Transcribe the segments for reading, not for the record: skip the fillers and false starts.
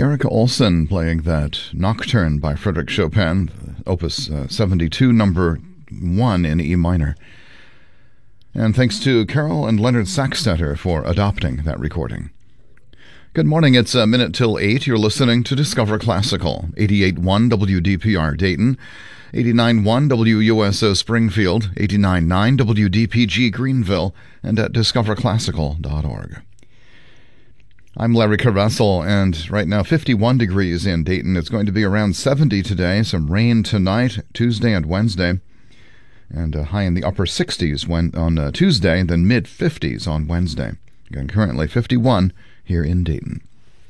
Gericke Olsen playing that Nocturne by Frédéric Chopin, Opus 72, number 1 in E minor. And thanks to Carol and Leonard Sackstetter for adopting that recording. Good morning, it's a minute till 8. You're listening to Discover Classical, 88.1 WDPR Dayton, 89.1 WUSO Springfield, 89.9 WDPG Greenville, and at discoverclassical.org. I'm Larry Caressel, and right now 51 degrees in Dayton. It's going to be around 70 today, some rain tonight, Tuesday and Wednesday, and high in the upper 60s on Tuesday, then mid-50s on Wednesday. Again, currently 51 here in Dayton.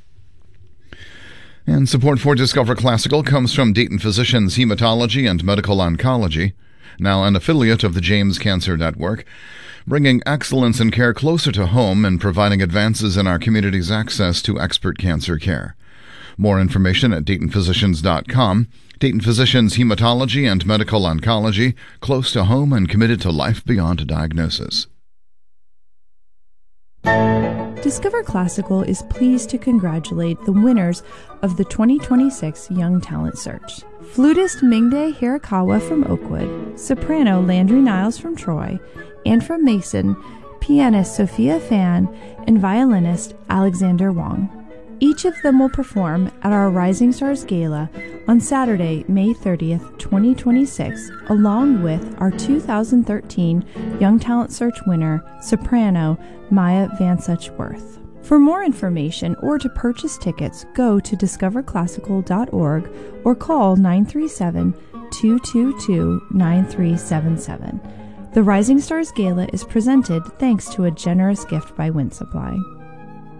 And support for Discover Classical comes from Dayton Physicians Hematology and Medical Oncology, now an affiliate of the James Cancer Network, bringing excellence in care closer to home and providing advances in our community's access to expert cancer care. More information at DaytonPhysicians.com. Dayton Physicians Hematology and Medical Oncology, close to home and committed to life beyond diagnosis. Discover Classical is pleased to congratulate the winners of the 2026 Young Talent Search. Flutist Mingde Hirakawa from Oakwood, soprano Landry Niles from Troy, and from Mason, pianist Sophia Fan, and violinist Alexander Wong. Each of them will perform at our Rising Stars Gala on Saturday, May 30th, 2026, along with our 2013 Young Talent Search winner, soprano Maya Van Suchworth. For more information or to purchase tickets, go to discoverclassical.org or call 937-222-9377. The Rising Stars Gala is presented thanks to a generous gift by Wind Supply.